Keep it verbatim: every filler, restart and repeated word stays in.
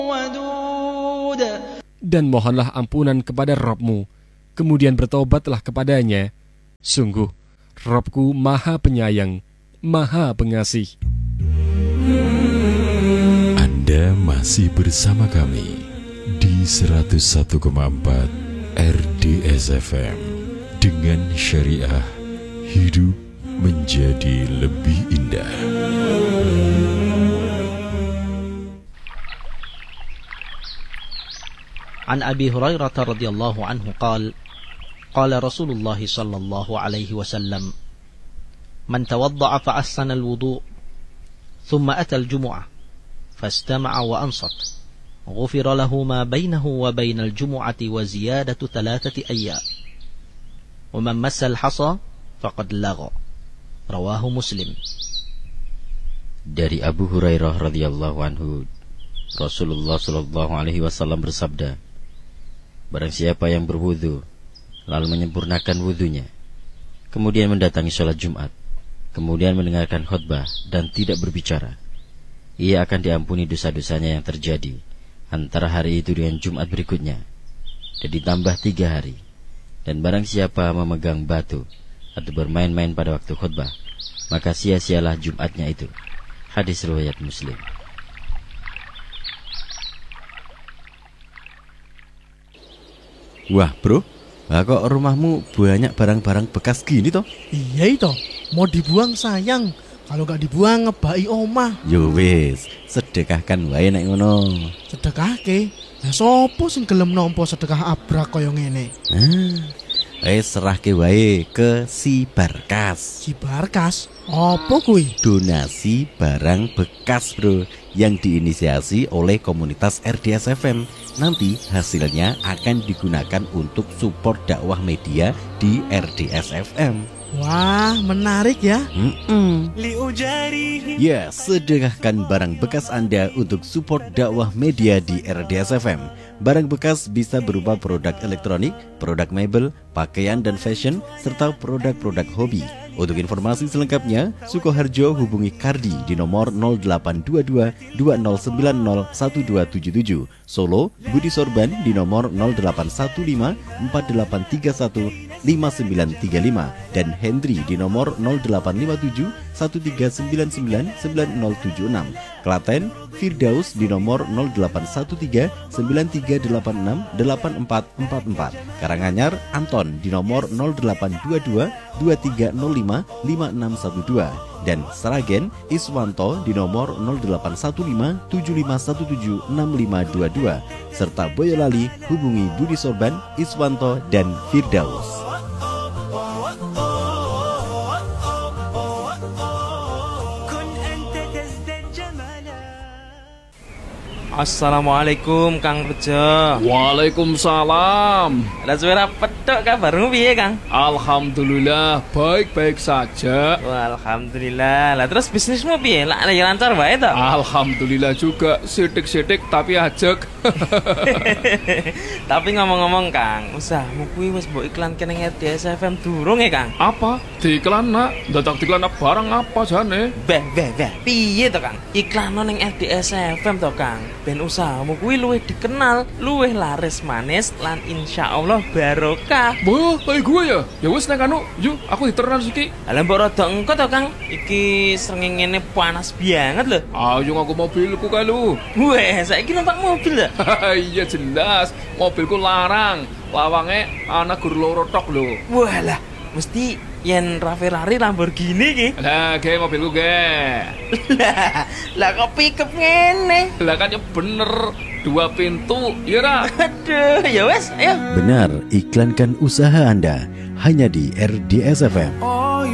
ودود. Dan mohonlah ampunan kepada Rabb-Mu, kemudian bertobatlah kepadanya. Sungguh, Rabb-Ku Maha Penyayang, Maha Pengasih. Anda masih bersama kami di seratus satu koma empat R D S F M. Dengan syariah, hidup menjadi lebih indah. عن أبي هريرة رضي الله عنه قال قال رسول الله صلى الله عليه وسلم من توضأ فأحسن الوضوء ثم أتى الجمعة فاستمع وأنصت غفر له ما بينه وبين الجمعة وزيادة ثلاثة أيام ومن مس الحصى فقد لغى رواه مسلم. Dari Abu Hurairah radhiyallahu anhu, Rasulullah sallallahu alaihi wasallam bersabda, barang siapa yang berwudu lalu menyempurnakan wudunya, kemudian mendatangi sholat Jumat, kemudian mendengarkan khutbah dan tidak berbicara, ia akan diampuni dosa-dosanya yang terjadi antara hari itu dengan Jumat berikutnya, dan ditambah tiga hari. Dan barang siapa memegang batu atau bermain-main pada waktu khutbah, maka sia-sialah Jumatnya itu. Hadis riwayat Muslim. Wah bro, lah kok rumahmu banyak barang-barang bekas gini toh? Iya itu, mau dibuang sayang. Kalau gak dibuang ngebai omah. Yo wis, sedekahkan wae nek ngono. Sedekahke? Lah sopo sing gelem nampa sedekah abrak kaya ngene? Ah, wis serahke wae ke si Barkas. Si Barkas? Apa kuwi? Donasi barang bekas bro, yang diinisiasi oleh komunitas R D S F M. Nanti hasilnya akan digunakan untuk support dakwah media di R D S F M. Wah, menarik ya. Mm-mm. Ya, sedekahkan barang bekas Anda untuk support dakwah media di R D S F M. Barang bekas bisa berupa produk elektronik, produk mebel, pakaian dan fashion, serta produk-produk hobi. Untuk informasi selengkapnya, Sukoharjo hubungi Kardi di nomor nol delapan dua dua dua nol sembilan nol satu dua tujuh tujuh. Solo, Budi Sorban di nomor nol delapan satu lima empat delapan tiga satu lima sembilan tiga lima dan Hendri di nomor nol delapan lima tujuh satu tiga sembilan sembilan sembilan nol tujuh enam. Klaten, Firdaus di nomor nol delapan satu tiga sembilan tiga delapan enam delapan empat empat empat. Karanganyar, Anton di nomor nol delapan dua dua dua tiga nol lima lima enam satu dua. Dan Sragen, Iswanto di nomor nol delapan satu lima tujuh lima satu tujuh enam lima dua dua. Serta Boyolali hubungi Budi Sorban, Iswanto dan Firdaus. Assalamualaikum Kang Rejo. Waalaikumsalam. Lah suara petok kabarmu piye Kang? Alhamdulillah baik-baik saja. Wah, alhamdulillah. Lah terus bisnismu piye? Lah ya lancar wae to? Alhamdulillah juga, sidik-sidik tapi ajek. Tapi ngomong-ngomong Kang, usahamu kuwi wis mbok iklanke ning R D S F M durung ya Kang? Apa? Diiklan nak? Dadak diiklan barang apa jane? Beh, beh, beh. Piye to Kang? Iklan ning R D S F M to Kang. Ben usahamu kuwi luwih dikenal, luwih laris manis lan insyaallah barokah. Boh, kayak gue ya. Ya wis nek anu, yuk aku diternan iki. Lah mbok rada engko to Kang. Iki srengenge panas banget lho. Ayo ngaku mobilku kae lu. Weh, saiki numpak mobil lho. Iya jelas, mobilku larang. Lawange ana gur loro tok lho. Walah, mesti yen Ferrari Lamborghini ki. Lah, ge mobilku ge. Lah, lah kok pickup ngene? Lah kan ya bener, dua pintu, ya ra? Aduh, ya wes, ayo. Benar, iklankan usaha Anda hanya di R D S F M.